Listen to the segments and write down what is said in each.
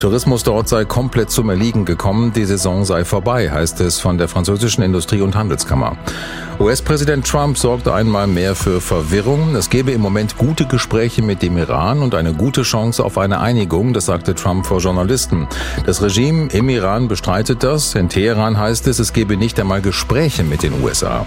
Tourismus dort sei komplett zum Erliegen gekommen, die Saison sei vorbei, heißt es von der französischen Industrie- und Handelskammer. US-Präsident Trump sorgte einmal mehr für Verwirrung. Es gebe im Moment gute Gespräche mit dem Iran und eine gute Chance auf eine Einigung, das sagte Trump vor Journalisten. Das Regime im Iran bestreitet das. In Teheran heißt es gebe nicht einmal Gespräche mit den USA.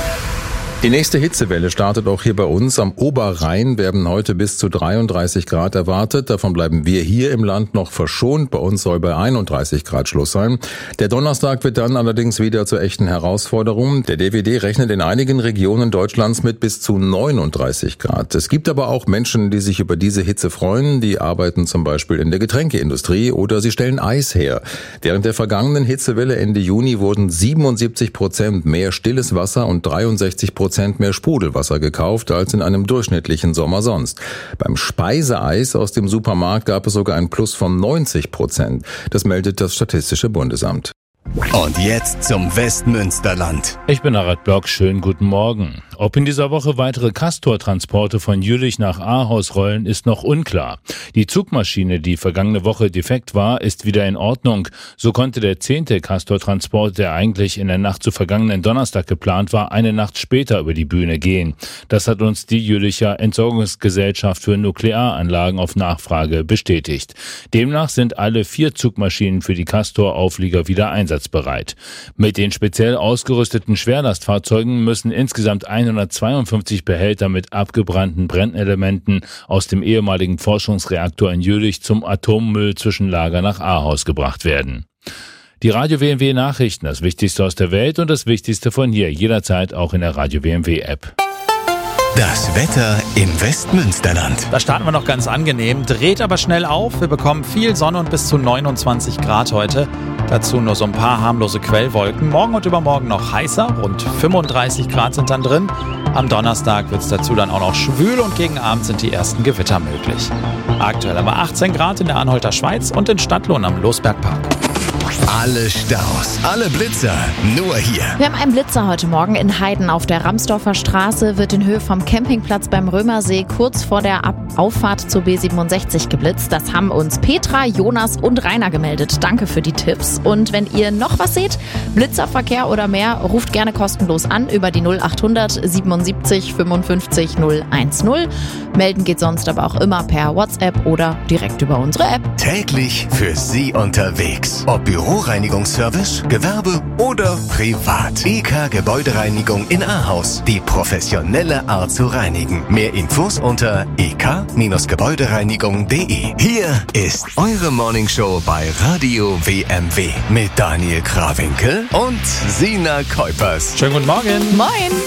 Die nächste Hitzewelle startet auch hier bei uns. Am Oberrhein werden heute bis zu 33 Grad erwartet. Davon bleiben wir hier im Land noch verschont. Bei uns soll bei 31 Grad Schluss sein. Der Donnerstag wird dann allerdings wieder zur echten Herausforderung. Der DWD rechnet in einigen Regionen Deutschlands mit bis zu 39 Grad. Es gibt aber auch Menschen, die sich über diese Hitze freuen. Die arbeiten zum Beispiel in der Getränkeindustrie oder sie stellen Eis her. Während der vergangenen Hitzewelle Ende Juni wurden 77% mehr stilles Wasser und 63% mehr Sprudelwasser gekauft als in einem durchschnittlichen Sommer sonst. Beim Speiseeis aus dem Supermarkt gab es sogar ein Plus von 90%. Das meldet das Statistische Bundesamt. Und jetzt zum Westmünsterland. Ich bin Harald Block, schönen guten Morgen. Ob in dieser Woche weitere Castor-Transporte von Jülich nach Ahaus rollen, ist noch unklar. Die Zugmaschine, die vergangene Woche defekt war, ist wieder in Ordnung. So konnte der 10. Castor-Transport, der eigentlich in der Nacht zu vergangenen Donnerstag geplant war, eine Nacht später über die Bühne gehen. Das hat uns die Jülicher Entsorgungsgesellschaft für Nuklearanlagen auf Nachfrage bestätigt. Demnach sind alle 4 Zugmaschinen für die Castor-Auflieger wieder einsatzbereit. Mit den speziell ausgerüsteten Schwerlastfahrzeugen müssen insgesamt 152 Behälter mit abgebrannten Brennelementen aus dem ehemaligen Forschungsreaktor in Jülich zum Atommüllzwischenlager nach Ahaus gebracht werden. Die Radio WMW Nachrichten, das Wichtigste aus der Welt und das Wichtigste von hier, jederzeit auch in der Radio WMW App. Das Wetter im Westmünsterland. Da starten wir noch ganz angenehm, dreht aber schnell auf. Wir bekommen viel Sonne und bis zu 29 Grad heute. Dazu nur so ein paar harmlose Quellwolken. Morgen und übermorgen noch heißer, rund 35 Grad sind dann drin. Am Donnerstag wird es dazu dann auch noch schwül und gegen Abend sind die ersten Gewitter möglich. Aktuell aber 18 Grad in der Anhalter Schweiz und in Stadtlohn am Losbergpark. Alle Staus, alle Blitzer, nur hier. Wir haben einen Blitzer heute Morgen in Heiden. Auf der Ramsdorfer Straße wird in Höhe vom Campingplatz beim Römersee kurz vor der Auffahrt zur B67 geblitzt. Das haben uns Petra, Jonas und Rainer gemeldet. Danke für die Tipps. Und wenn ihr noch was seht, Blitzerverkehr oder mehr, ruft gerne kostenlos an über die 0800 77 55 010. Melden geht sonst aber auch immer per WhatsApp oder direkt über unsere App. Täglich für Sie unterwegs. Ob Büroreinigungsservice, Gewerbe oder privat. EK Gebäudereinigung in Ahaus. Die professionelle Art zu reinigen. Mehr Infos unter ek-gebäudereinigung.de. Hier ist eure Morningshow bei Radio WMW mit Daniel Krawinkel und Sina Kuipers. Schönen guten Morgen. Moin!